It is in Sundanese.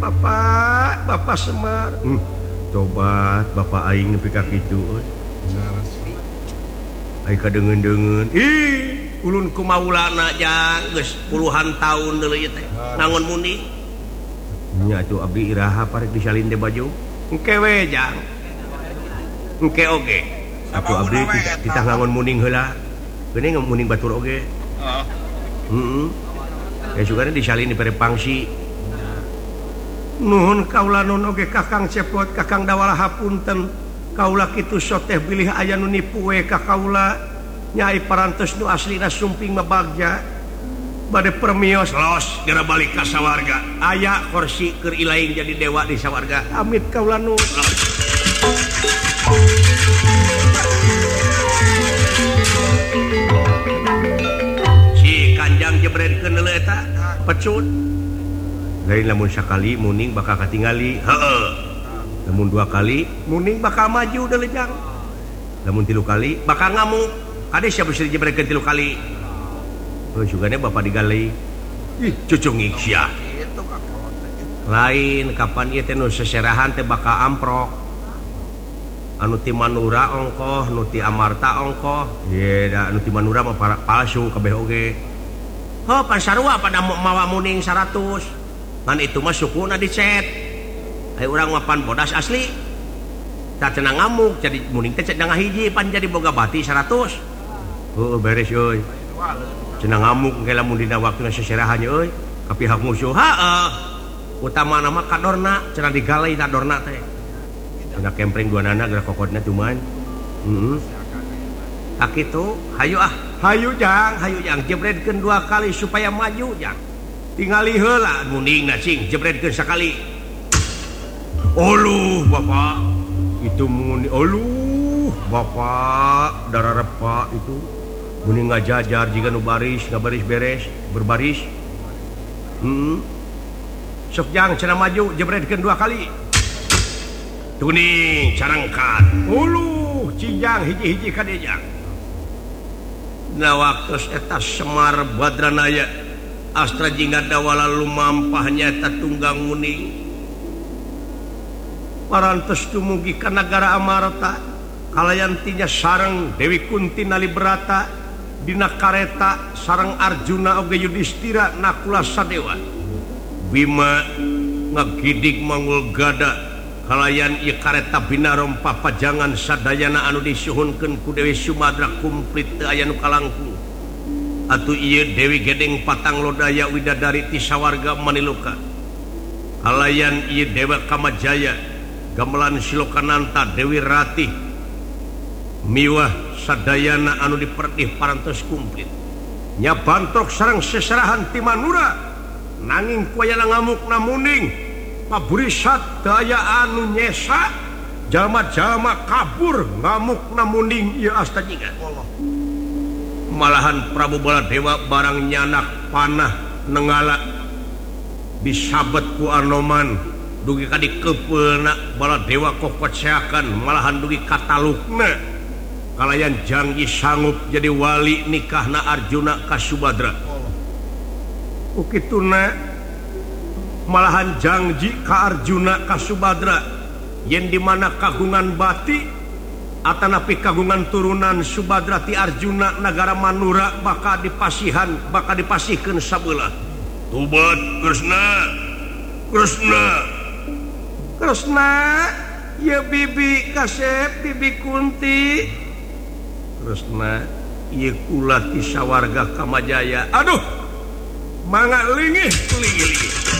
Bapak Semar coba Bapak aing nepi ka kitu ai kadengen-dengen ulun kumaulana jang geus puluhan tahun deui teh nangon muning nya atuh abdi iraha parek disalin teh baju engke we jang engke oge atuh abdi kita ngangon muning heula geuning muning batur oge ya sugana disalin di perepangsi nuhun kaula nun oge Kakang Cepot Kakang Dawala hapunten kaula kitu soteh bilih aya nu nipu we ka kaula nyai parantos nu aslina sumping mabagja bade permios los gara balik ka sawarga aya kursi keur ilaing jadi dewa di sawarga amit kaula nun si Kanjang jebredkeun heula eta pecut lain lamun sakali muning bakal katingali heeh lamun 2 kali muning bakal maju deui jang lamun 3 kali bakal ngamuk ade sia bisa dijebrekeun 3 kali sugana bapak digali ih cucungik sia lain kapan ieu teh nu seserahan teh bakal amprok anu ti Manura ongkoh nu ti Amarta ongkoh ye da anu ti Manura mah palsu kabeh oge heuh pan sarua pada mawa muning 100 ngan itu mah sukuna dicet ai urang mah pan bodas asli tak cenah ngamuk jadi muning teh cenah ngahiji pan jadi boga bati 100 beres euy cenah ngamuk engke lamun dina waktuna seserahan euy ka pihak musuh heeh utamana mah kadorna cenah digalai kadorna teh cenah kempreng duanana geura kokodna cuman tak kitu hayu jang jebredkeun 2 kali supaya maju jang tingali heula muningna cing jebredkeun sakali oluh bapak itu muni oluh bapak dararepa itu muning ngajajar jiga nu baris ngabaris beres berbaris sok jang cenah maju jebredkeun 2 kali tuning carangkat uluh cijang hiji-hiji ka dieu jang na waktos eta Semar Badranaya Astra jingga dawala lumampahnya eta tunggang muning parantos tumugi ka nagara Amarta kalayantinya sareng Dewi Kunti Nalibrata dina kareta sareng Arjuna oge Yudhistira Nakula Sadewa Bima ngagidig mangul gada kalayan ieu kareta binarom papajangan sadayana anu disuhunkeun ku Dewi Sumadra kumplit teu aya nu kalangkung atuh ieu Dewi Gedeng Patang Lodaya Widadari ti sawarga Maniluka kalayan ieu Dewa Kamajaya gamelan Silokananta Dewi Ratih miwah sadayana anu diperdih parantos kumplit nya bantrok sareng seserahan ti Manura nanging kuayana ngamukna muning paburisat daya anu nyesa jalma-jalma kabur ngamukna muning ieu asta jiga malahan Prabu Baladewa barang nyanak panah nenggala disabet ku Anoman dugi ka dikepeulna Baladewa kokoceakan malahan dugi katalukna kalayan Janggi sanggup jadi wali nikahna Arjuna ka Subadra ukituna malahan janji ka Arjuna ka Subadra yen di mana kagungan bati atanapi kagungan turunan Subadra ti Arjuna nagara Manura bakal dipasihkeun sabeula tubat Kresna ya bibi Kasep bibi Kunti Kresna ieu kula ti sawarga Kamajaya aduh mangga lingih